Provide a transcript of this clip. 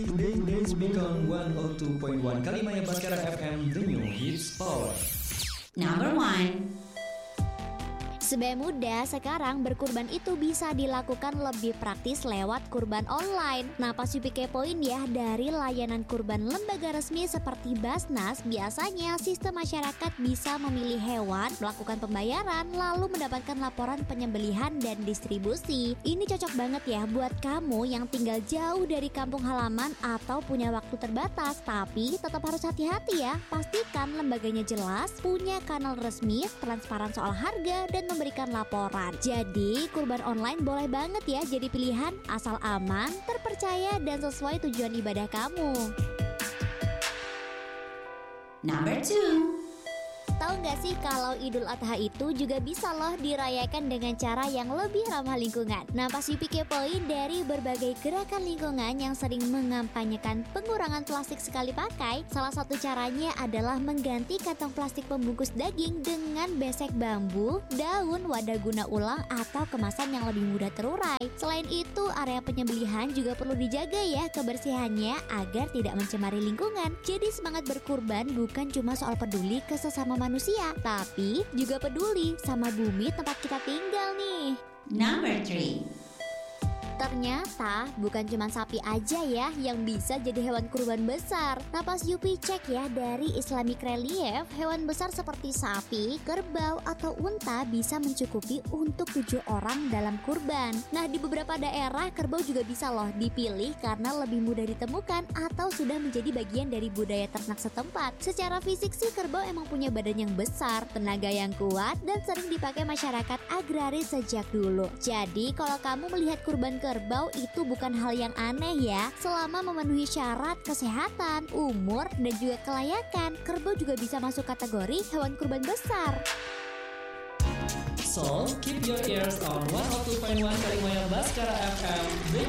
Today's Beacon 102.1 Kalimaya Baskara FM, the new hits power. Number 1. Sebagai muda, sekarang berkurban itu bisa dilakukan lebih praktis lewat kurban online. Nah, pas Yupi kepoin ya, dari layanan kurban lembaga resmi seperti Basnas, biasanya sistem masyarakat bisa memilih hewan, melakukan pembayaran, lalu mendapatkan laporan penyembelihan dan distribusi. Ini cocok banget ya buat kamu yang tinggal jauh dari kampung halaman atau punya waktu terbatas. Tapi tetap harus hati-hati ya, pastikan lembaganya jelas, punya kanal resmi, transparan soal harga, dan memberikan laporan. Jadi, kurban online boleh banget ya jadi pilihan asal aman, terpercaya, dan sesuai tujuan ibadah kamu. Number 2. Tahu nggak sih kalau Idul Adha itu juga bisa loh dirayakan dengan cara yang lebih ramah lingkungan. Nah, pas Yupi kepoin dari berbagai gerakan lingkungan yang sering mengampanyekan pengurangan plastik sekali pakai, salah satu caranya adalah mengganti kantong plastik pembungkus daging dengan besek bambu, daun, wadah guna ulang, atau kemasan yang lebih mudah terurai. Selain itu, area penyembelihan juga perlu dijaga ya kebersihannya agar tidak mencemari lingkungan. Jadi semangat berkurban bukan cuma soal peduli ke sesama manusia, tapi juga peduli sama bumi tempat kita tinggal nih. Number 3. Ternyata bukan cuma sapi aja ya yang bisa jadi hewan kurban besar. Nah, pas Yupi cek ya dari Islamic Relief, hewan besar seperti sapi, kerbau, atau unta bisa mencukupi untuk 7 orang dalam kurban. Nah, di beberapa daerah kerbau juga bisa loh dipilih karena lebih mudah ditemukan atau sudah menjadi bagian dari budaya ternak setempat. Secara fisik sih kerbau emang punya badan yang besar, tenaga yang kuat, dan sering dipakai masyarakat agraris sejak dulu. Jadi kalau kamu melihat kurban kerbau itu bukan hal yang aneh ya. Selama memenuhi syarat kesehatan, umur, dan juga kelayakan, kerbau juga bisa masuk kategori hewan kurban besar. So, keep your ears on 102.1 Kalimaya Baskara FM, the